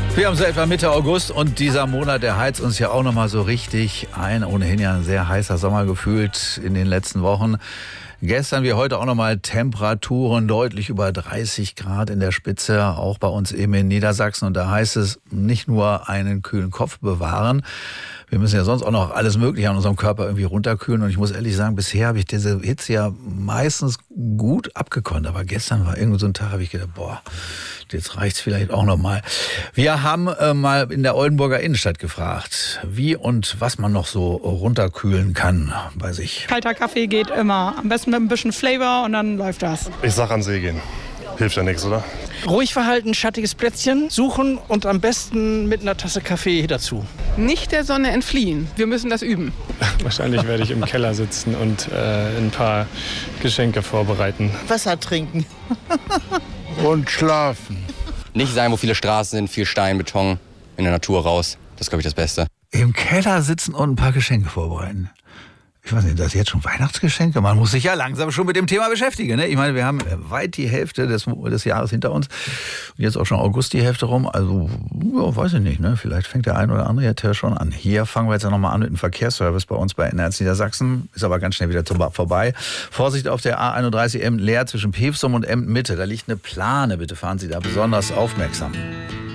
Wir haben es etwa Mitte August und dieser Monat, der heizt uns ja auch noch mal so richtig ein. Ohnehin ja ein sehr heißer Sommer gefühlt in den letzten Wochen. Gestern wie heute auch noch mal Temperaturen deutlich über 30 Grad in der Spitze, auch bei uns eben in Niedersachsen. Und da heißt es, nicht nur einen kühlen Kopf bewahren. Wir müssen ja sonst auch noch alles Mögliche an unserem Körper irgendwie runterkühlen. Und ich muss ehrlich sagen, bisher habe ich diese Hitze ja meistens gut abgekonnt. Aber gestern war irgendwie so ein Tag, habe ich gedacht, boah, jetzt reicht's vielleicht auch noch mal. Wir haben mal in der Oldenburger Innenstadt gefragt, wie und was man noch so runterkühlen kann bei sich. Kalter Kaffee geht immer. Am besten mit ein bisschen Flavor und dann läuft das. Ich sag an See gehen. Hilft ja nichts, oder? Ruhig verhalten, schattiges Plätzchen suchen und am besten mit einer Tasse Kaffee dazu. Nicht der Sonne entfliehen. Wir müssen das üben. Wahrscheinlich werde ich im Keller sitzen und ein paar Geschenke vorbereiten. Wasser trinken. Und schlafen. Nicht sein, wo viele Straßen sind, viel Stein, Beton, in der Natur raus. Das ist, glaube ich, das Beste. Im Keller sitzen und ein paar Geschenke vorbereiten. Ich weiß nicht, das ist jetzt schon Weihnachtsgeschenke? Man muss sich ja langsam schon mit dem Thema beschäftigen. Ne? Ich meine, wir haben weit die Hälfte des Jahres hinter uns. Und jetzt auch schon August die Hälfte rum. Also, ja, weiß ich nicht. Ne? Vielleicht fängt der ein oder andere jetzt ja schon an. Hier fangen wir jetzt ja nochmal an mit dem Verkehrsservice bei uns bei NRZ Niedersachsen. Ist aber ganz schnell wieder vorbei. Vorsicht auf der A31 Emden-Leer zwischen Pevsum und Emden-Mitte. Da liegt eine Plane. Bitte fahren Sie da besonders aufmerksam.